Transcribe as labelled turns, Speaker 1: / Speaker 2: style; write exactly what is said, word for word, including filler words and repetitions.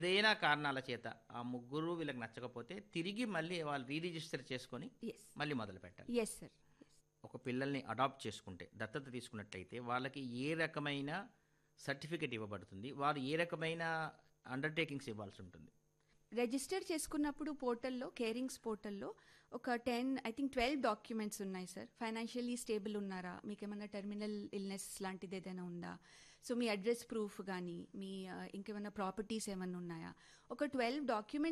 Speaker 1: ఏదైనా కారణాల చేత ఆ ముగ్గురు వీళ్ళకి నచ్చకపోతే తిరిగి మళ్ళీ వాళ్ళు రీ రిజిస్టర్ చేసుకొని
Speaker 2: ఎస్
Speaker 1: మళ్ళీ మొదలు పెట్టాలి.
Speaker 2: Yes sir.
Speaker 1: ఒక పిల్లల్ని అడాప్ట్ చేసుకుంటే, దత్తత తీసుకున్నట్లయితే వాళ్ళకి ఏ రకమైన సర్టిఫికేట్ ఇవ్వబడుతుంది? వారు ఏ రకమైన అండర్‌టేకింగ్స్ ఇవ్వాల్సి ఉంటుంది?
Speaker 2: రిజిస్టర్ చేసుకున్నప్పుడు పోర్టల్లో, కేరింగ్స్ పోర్టల్లో ఒక ten I think twelve documents ఉన్నాయి సార్. ఫైనాన్షియలీ స్టేబుల్ ఉన్నారా, మీకేమన్నా టెర్మినల్ ఇల్నెస్ లాంటిది ఏదైనా ఉందా, సో మీ అడ్రస్ ప్రూఫ్ కానీ, మీ ఆ, ఇంకేమైనా ప్రాపర్టీస్ ఏమైనా ఉన్నాయా, ఒక ట్వెల్వ్ డాక్యుమెంట్స్